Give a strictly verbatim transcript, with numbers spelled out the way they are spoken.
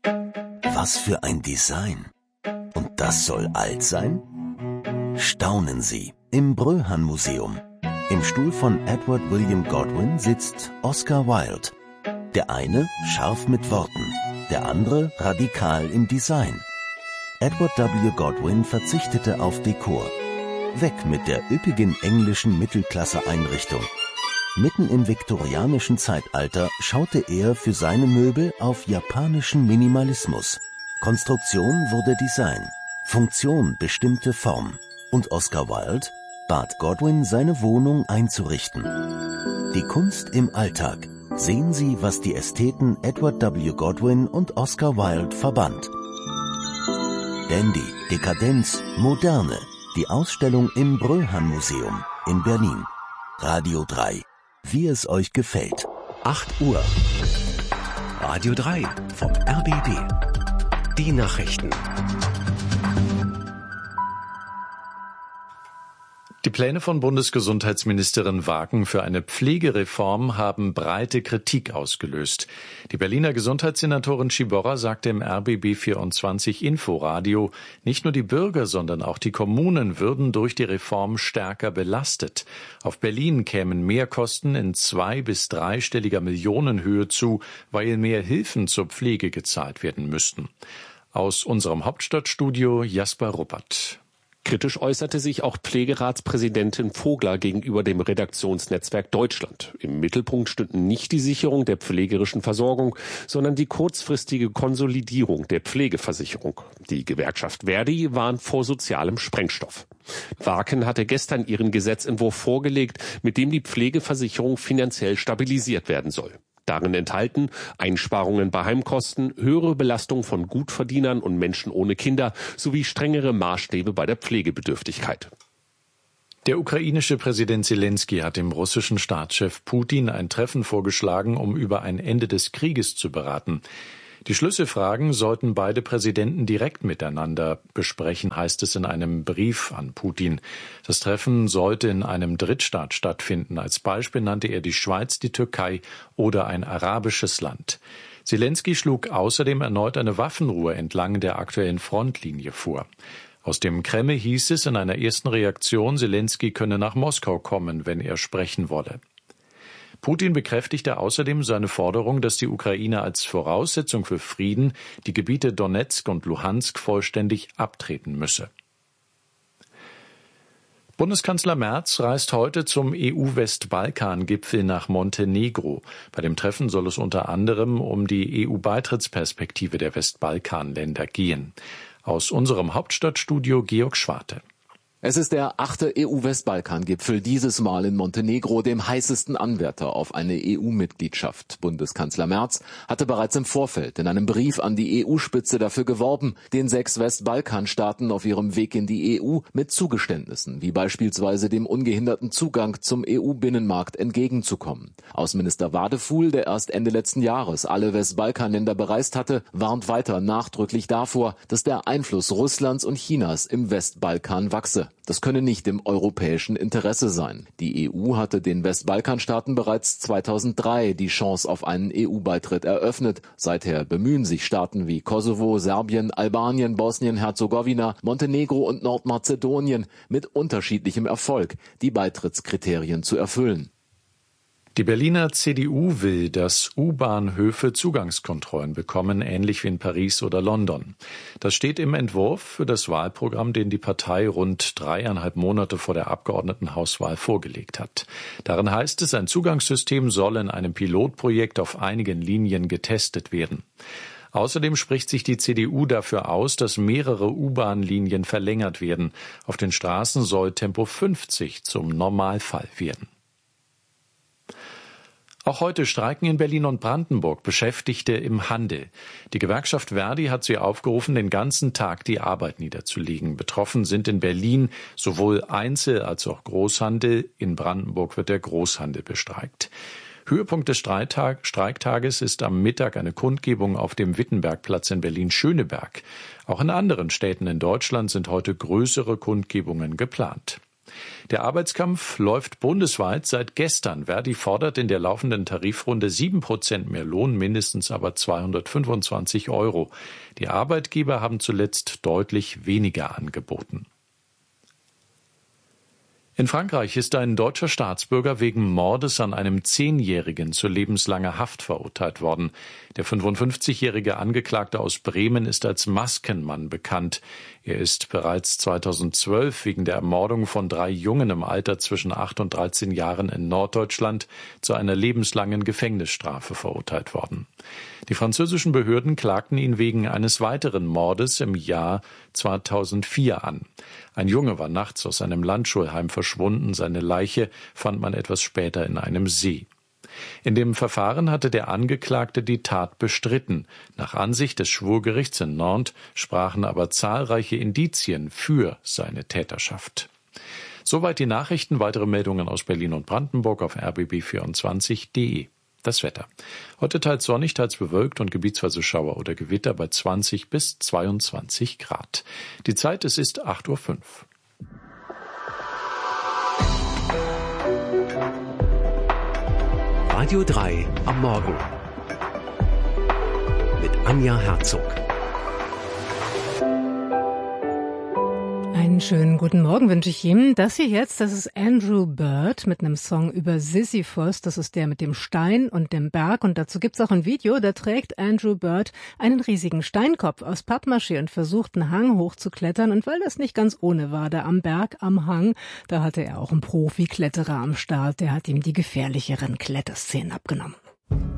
Was für ein Design! Und das soll alt sein? Staunen Sie im Bröhan-Museum. Im Stuhl von Edward William Godwin sitzt Oscar Wilde. Der eine scharf mit Worten, der andere radikal im Design. Edward W. Godwin verzichtete auf Dekor. Weg mit der üppigen englischen Mittelklasse-Einrichtung. Mitten im viktorianischen Zeitalter schaute er für seine Möbel auf japanischen Minimalismus. Konstruktion wurde Design, Funktion bestimmte Form. Und Oscar Wilde bat Godwin, seine Wohnung einzurichten. Die Kunst im Alltag. Sehen Sie, was die Ästheten Edward W. Godwin und Oscar Wilde verband. Dandy, Dekadenz, Moderne. Die Ausstellung im Bröhan-Museum in Berlin. Radio drei. Wie es euch gefällt. acht Uhr. Radio drei vom R B B. Die Nachrichten. Die Pläne von Bundesgesundheitsministerin Wagen für eine Pflegereform haben breite Kritik ausgelöst. Die Berliner Gesundheitssenatorin Schiborra sagte im R B B vierundzwanzig Inforadio, nicht nur die Bürger, sondern auch die Kommunen würden durch die Reform stärker belastet. Auf Berlin kämen Mehrkosten in zwei- bis dreistelliger Millionenhöhe zu, weil mehr Hilfen zur Pflege gezahlt werden müssten. Aus unserem Hauptstadtstudio Jasper Ruppert. Kritisch äußerte sich auch Pflegeratspräsidentin Vogler gegenüber dem Redaktionsnetzwerk Deutschland. Im Mittelpunkt stünden nicht die Sicherung der pflegerischen Versorgung, sondern die kurzfristige Konsolidierung der Pflegeversicherung. Die Gewerkschaft Verdi warnt vor sozialem Sprengstoff. Wagen hatte gestern ihren Gesetzentwurf vorgelegt, mit dem die Pflegeversicherung finanziell stabilisiert werden soll. Darin enthalten Einsparungen bei Heimkosten, höhere Belastung von Gutverdienern und Menschen ohne Kinder sowie strengere Maßstäbe bei der Pflegebedürftigkeit. Der ukrainische Präsident Selenskyj hat dem russischen Staatschef Putin ein Treffen vorgeschlagen, um über ein Ende des Krieges zu beraten. Die Schlüsselfragen sollten beide Präsidenten direkt miteinander besprechen, heißt es in einem Brief an Putin. Das Treffen sollte in einem Drittstaat stattfinden. Als Beispiel nannte er die Schweiz, die Türkei oder ein arabisches Land. Selenskyj schlug außerdem erneut eine Waffenruhe entlang der aktuellen Frontlinie vor. Aus dem Kreml hieß es in einer ersten Reaktion, Selenskyj könne nach Moskau kommen, wenn er sprechen wolle. Putin bekräftigte außerdem seine Forderung, dass die Ukraine als Voraussetzung für Frieden die Gebiete Donetsk und Luhansk vollständig abtreten müsse. Bundeskanzler Merz reist heute zum E U-Westbalkan-Gipfel nach Montenegro. Bei dem Treffen soll es unter anderem um die E U-Beitrittsperspektive der Westbalkanländer gehen. Aus unserem Hauptstadtstudio Georg Schwarte. Es ist der achte E U-Westbalkan-Gipfel, dieses Mal in Montenegro, dem heißesten Anwärter auf eine E U-Mitgliedschaft. Bundeskanzler Merz hatte bereits im Vorfeld in einem Brief an die E U-Spitze dafür geworben, den sechs Westbalkanstaaten auf ihrem Weg in die E U mit Zugeständnissen, wie beispielsweise dem ungehinderten Zugang zum E U-Binnenmarkt, entgegenzukommen. Außenminister Wadefuhl, der erst Ende letzten Jahres alle Westbalkanländer bereist hatte, warnt weiter nachdrücklich davor, dass der Einfluss Russlands und Chinas im Westbalkan wachse. Das könne nicht im europäischen Interesse sein. Die E U hatte den Westbalkanstaaten bereits zweitausenddrei die Chance auf einen E U-Beitritt eröffnet. Seither bemühen sich Staaten wie Kosovo, Serbien, Albanien, Bosnien-Herzegowina, Montenegro und Nordmazedonien mit unterschiedlichem Erfolg, die Beitrittskriterien zu erfüllen. Die Berliner C D U will, dass U-Bahnhöfe Zugangskontrollen bekommen, ähnlich wie in Paris oder London. Das steht im Entwurf für das Wahlprogramm, den die Partei rund dreieinhalb Monate vor der Abgeordnetenhauswahl vorgelegt hat. Darin heißt es, ein Zugangssystem soll in einem Pilotprojekt auf einigen Linien getestet werden. Außerdem spricht sich die C D U dafür aus, dass mehrere U-Bahn-Linien verlängert werden. Auf den Straßen soll Tempo fünfzig zum Normalfall werden. Auch heute streiken in Berlin und Brandenburg Beschäftigte im Handel. Die Gewerkschaft Verdi hat sie aufgerufen, den ganzen Tag die Arbeit niederzulegen. Betroffen sind in Berlin sowohl Einzel- als auch Großhandel. In Brandenburg wird der Großhandel bestreikt. Höhepunkt des Streiktag- Streiktages ist am Mittag eine Kundgebung auf dem Wittenbergplatz in Berlin-Schöneberg. Auch in anderen Städten in Deutschland sind heute größere Kundgebungen geplant. Der Arbeitskampf läuft bundesweit seit gestern. Verdi fordert in der laufenden Tarifrunde sieben Prozent mehr Lohn, mindestens aber zweihundertfünfundzwanzig Euro. Die Arbeitgeber haben zuletzt deutlich weniger angeboten. In Frankreich ist ein deutscher Staatsbürger wegen Mordes an einem Zehnjährigen zu lebenslanger Haft verurteilt worden. Der fünfundfünfzigjährige Angeklagte aus Bremen ist als Maskenmann bekannt. Er ist bereits zweitausendzwölf wegen der Ermordung von drei Jungen im Alter zwischen acht und dreizehn Jahren in Norddeutschland zu einer lebenslangen Gefängnisstrafe verurteilt worden. Die französischen Behörden klagten ihn wegen eines weiteren Mordes im Jahr zweitausendvier an. Ein Junge war nachts aus einem Landschulheim verschwunden. Seine Leiche fand man etwas später in einem See. In dem Verfahren hatte der Angeklagte die Tat bestritten. Nach Ansicht des Schwurgerichts in Nantes sprachen aber zahlreiche Indizien für seine Täterschaft. Soweit die Nachrichten. Weitere Meldungen aus Berlin und Brandenburg auf r b b vierundzwanzig punkt d e. Das Wetter. Heute teils sonnig, teils bewölkt und gebietsweise Schauer oder Gewitter bei zwanzig bis zweiundzwanzig Grad. Die Zeit, es ist acht Uhr fünf. Radio drei am Morgen mit Anja Herzog. Einen schönen guten Morgen wünsche ich Ihnen. Das hier jetzt, das ist Andrew Bird mit einem Song über Sisyphos. Das ist der mit dem Stein und dem Berg. Und dazu gibt's auch ein Video, da trägt Andrew Bird einen riesigen Steinkopf aus Pappmaché und versucht, einen Hang hochzuklettern. Und weil das nicht ganz ohne war, da am Berg, am Hang, da hatte er auch einen Profikletterer am Start. Der hat ihm die gefährlicheren Kletterszenen abgenommen.